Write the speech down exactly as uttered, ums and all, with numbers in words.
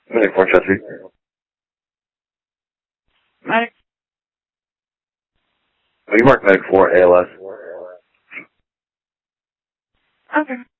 Medic four Chelsea. Medic. Oh, you marked Medic four A L S. Okay.